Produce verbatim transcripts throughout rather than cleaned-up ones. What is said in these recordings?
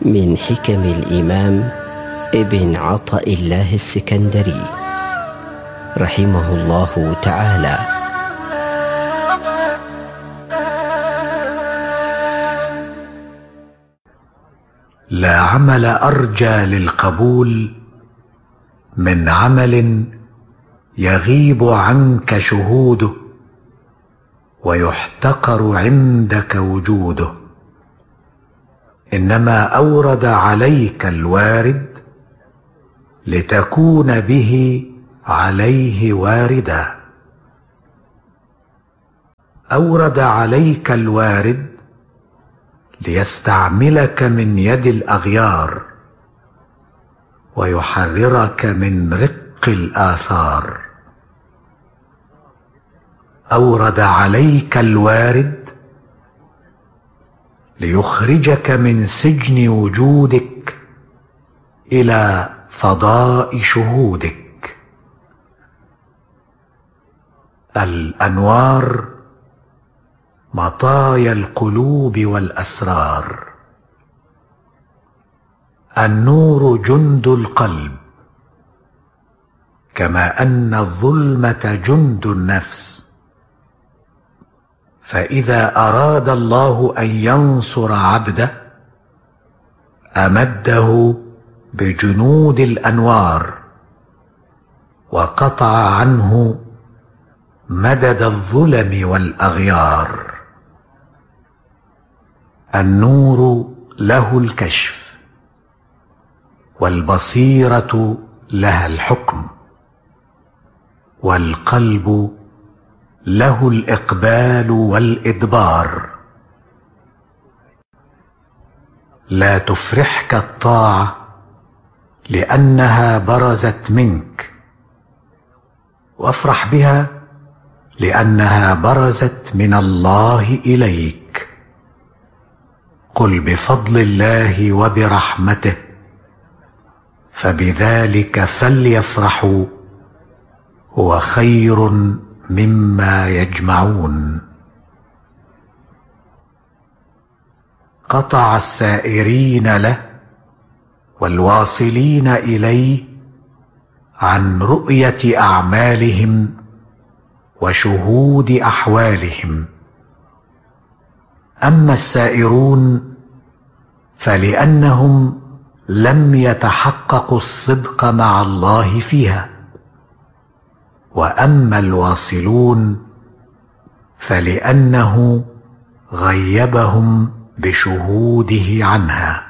من حكم الإمام ابن عطاء الله السكندري رحمه الله تعالى. لا عمل أرجى للقبول من عمل يغيب عنك شهوده ويحتقر عندك وجوده. إنما أورد عليك الوارد لتكون به عليه واردا. أورد عليك الوارد ليستعملك من يد الأغيار ويحررك من رق الآثار. أورد عليك الوارد ليخرجك من سجن وجودك إلى فضاء شهودك. الأنوار مطايا القلوب والأسرار. النور جند القلب، كما أن الظلمة جند النفس. فإذا أراد الله أن ينصر عبده أمده بجنود الأنوار وقطع عنه مدد الظلم والأغيار. النور له الكشف والبصيرة لها الحكم والقلب له الإقبال والإدبار. لا تفرحك الطاعة لأنها برزت منك، وافرح بها لأنها برزت من الله إليك. قل بفضل الله وبرحمته فبذلك فليفرحوا هو خير مما يجمعون. قطع السائرين له والواصلين إليه عن رؤية أعمالهم وشهود أحوالهم. أما السائرون فلأنهم لم يتحققوا الصدق مع الله فيها، وأما الواصلون فلأنه غيبهم بشهوده عنها.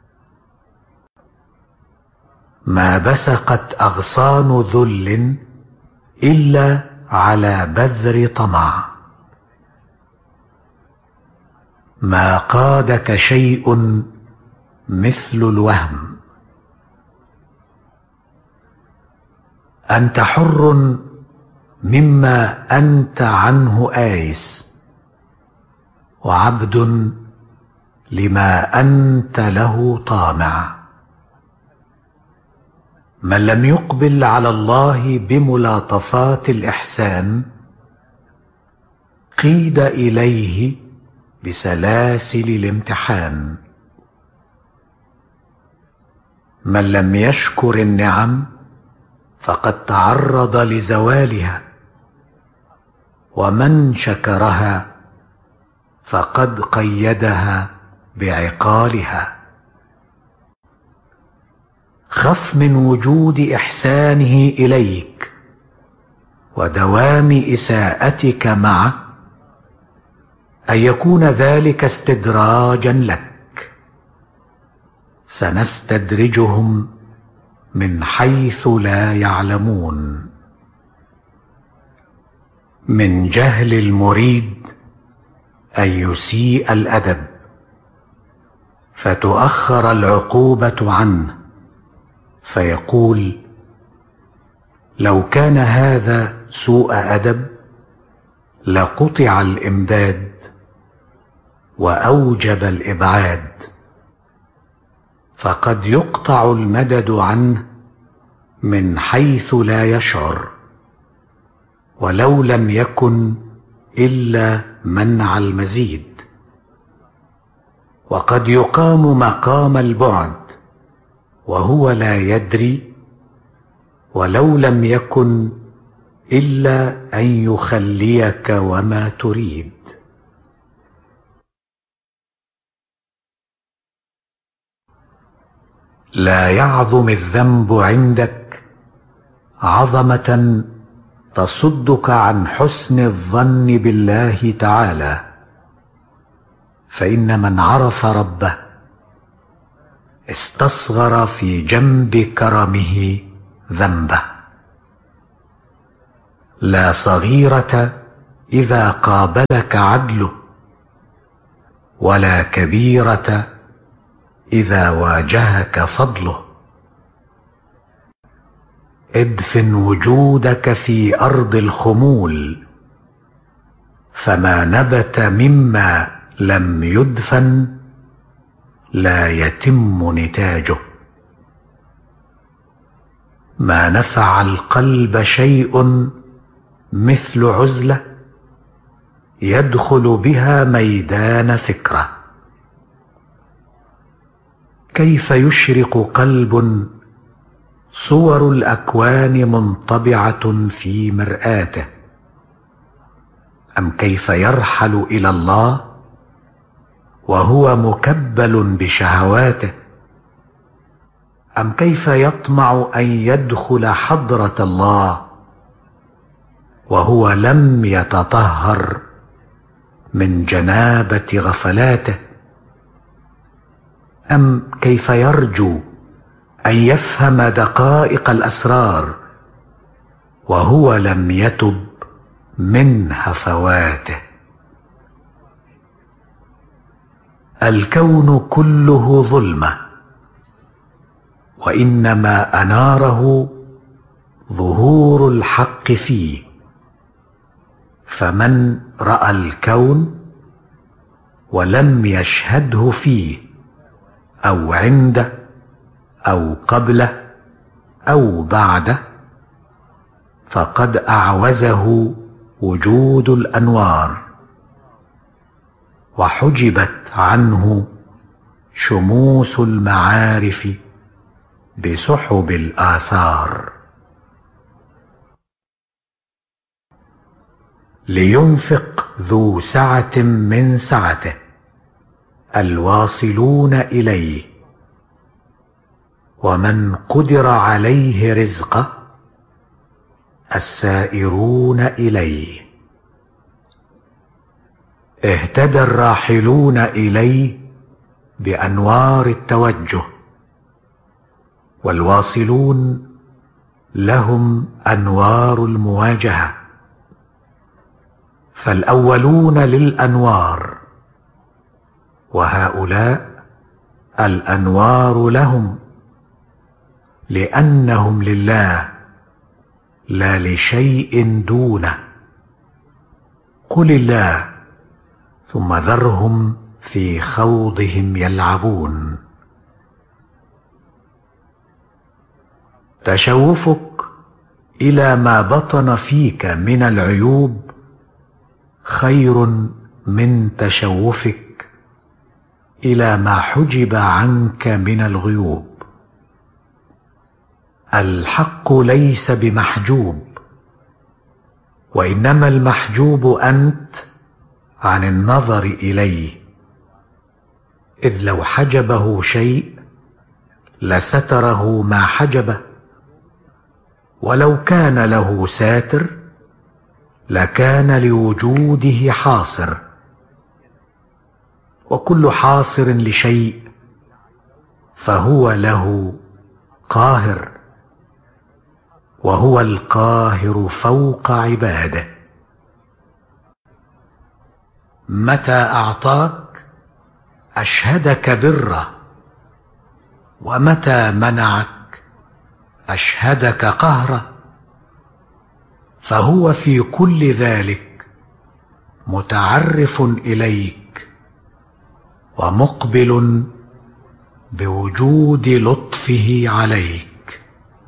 ما بسقت أغصان ذل إلا على بذر طمع. ما قادك شيء مثل الوهم. أنت حر مما أنت عنه آيس، وعبد لما أنت له طامع. من لم يقبل على الله بملاطفات الإحسان قيد إليه بسلاسل الامتحان. من لم يشكر النعم فقد تعرض لزوالها، ومن شكرها فقد قيدها بعقالها. خف من وجود إحسانه إليك ودوام إساءتك معه أن يكون ذلك استدراجا لك. سنستدرجهم من حيث لا يعلمون. من جهل المريد أن يسيء الأدب فتؤخر العقوبة عنه، فيقول: لو كان هذا سوء أدب لقطع الإمداد وأوجب الإبعاد. فقد يقطع المدد عنه من حيث لا يشعر، ولو لم يكن إلا منع المزيد. وقد يقام مقام البعد وهو لا يدري، ولو لم يكن إلا أن يخليك وما تريد. لا يعظم الذنب عندك عظمة تصدك عن حسن الظن بالله تعالى، فإن من عرف ربه استصغر في جنب كرمه ذنبه. لا صغيرة إذا قابلك عدله، ولا كبيرة إذا واجهك فضله. ادفن وجودك في أرض الخمول، فما نبت مما لم يدفن لا يتم نتاجه. ما نفع القلب شيء مثل عزلة يدخل بها ميدان فكرة. كيف يشرق قلب صور الأكوان منطبعة في مرآته؟ أم كيف يرحل إلى الله وهو مكبل بشهواته؟ أم كيف يطمع أن يدخل حضرة الله وهو لم يتطهر من جنابة غفلاته؟ أم كيف يرجو أن يفهم دقائق الأسرار وهو لم يتب من هفواته؟ الكون كله ظلمة، وإنما أناره ظهور الحق فيه. فمن رأى الكون ولم يشهده فيه أو عنده أو قبله أو بعده فقد أعوزه وجود الأنوار، وحجبت عنه شموس المعارف بسحب الآثار. لينفق ذو سعة من سعته الواصلون إليه، ومن قدر عليه رزقه السائرون إليه. اهتدى الراحلون إليه بأنوار التوجه، والواصلون لهم أنوار المواجهة. فالأولون للأنوار، وهؤلاء الأنوار لهم، لأنهم لله لا لشيء دونه. قل الله ثم ذرهم في خوضهم يلعبون. تشوفك إلى ما بطن فيك من العيوب خير من تشوفك إلى ما حجب عنك من الغيوب. الحق ليس بمحجوب، وإنما المحجوب أنت عن النظر إليه، إذ لو حجبه شيء لستره ما حجبه، ولو كان له ساتر لكان لوجوده حاصر. وكل حاصر لشيء فهو له قاهر، وهو القاهر فوق عباده. متى أعطاك أشهدك بره، ومتى منعك أشهدك قهره. فهو في كل ذلك متعرف إليك ومقبل بوجود لطفه عليك.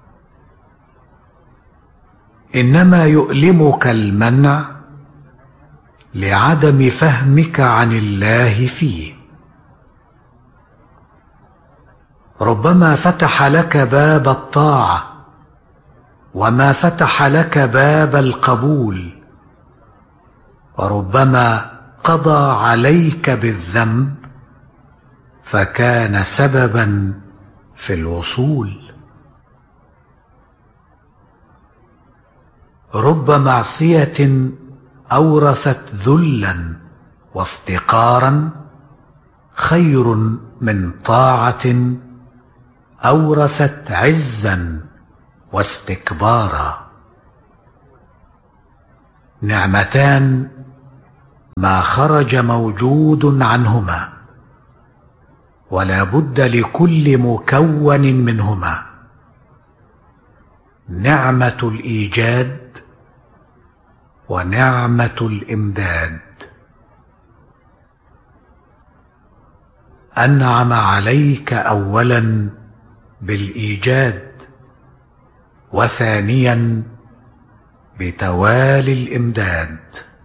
إنما يؤلمك المنع لعدم فهمك عن الله فيه. ربما فتح لك باب الطاعة وما فتح لك باب القبول، وربما قضى عليك بالذنب فكان سببا في الوصول. رب معصية أورثت ذلا وافتقارا خير من طاعة أورثت عزا واستكبارا. نعمتان ما خرج موجود عنهما، ولا بد لكل مكون منهما: نعمة الإيجاد ونعمة الإمداد. أنعم عليك أولا بالإيجاد، وثانيا بتوالي الإمداد.